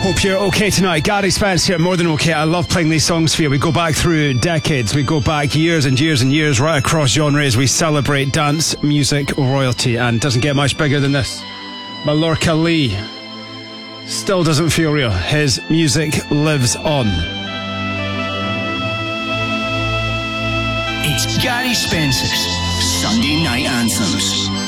Hope you're okay tonight. Gary Spence here, More Than Okay. I love playing these songs for you. We go back through decades. We go back years and years and years, right across genres. We celebrate dance music royalty, and it doesn't get much bigger than this. Mallorca Lee still doesn't feel real. His music lives on. It's Gary Spence's Sunday Night Anthems.